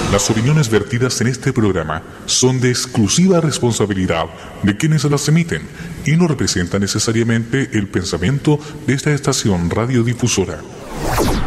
Las opiniones vertidas en este programa son de exclusiva responsabilidad de quienes las emiten y no representan necesariamente el pensamiento de esta estación radiodifusora.